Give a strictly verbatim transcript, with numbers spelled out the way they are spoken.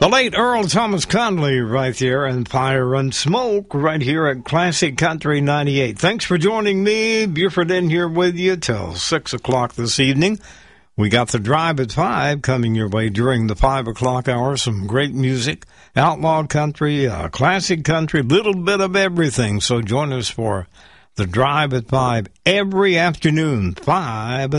The late Earl Thomas Conley right there, and Fire and Smoke right here at Classic Country ninety-eight. Thanks for joining me. Buford in here with you till six o'clock this evening. We got the Drive at five coming your way during the five o'clock hour. Some great music, outlaw country, uh, classic country, little bit of everything. So join us for the Drive at five every afternoon, five